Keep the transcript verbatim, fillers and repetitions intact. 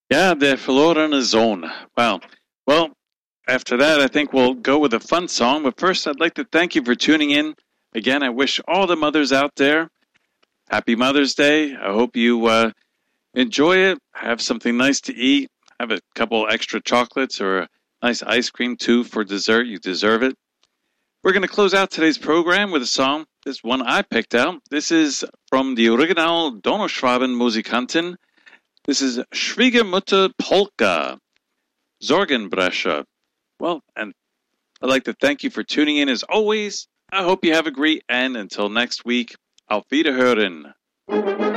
Yeah, der verlorene Sohn. Wow. Well, after that, I think we'll go with a fun song. But first, I'd like to thank you for tuning in. Again, I wish all the mothers out there happy Mother's Day. I hope you uh, enjoy it. Have something nice to eat. Have a couple extra chocolates or a nice ice cream too for dessert. You deserve it. We're going to close out today's program with a song. This one I picked out. This is from the original Donauschwaben Musikanten. This is Schwiegermutter Polka, Sorgenbrecher. Well, and I'd like to thank you for tuning in as always. I hope you have a great end. Until next week, auf Wiederhören.